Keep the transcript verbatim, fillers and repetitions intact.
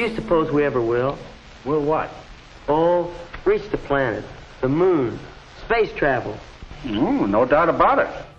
Do you suppose we ever will? Will what? Oh, reach the planet, the moon, space travel. Mm, no doubt about it.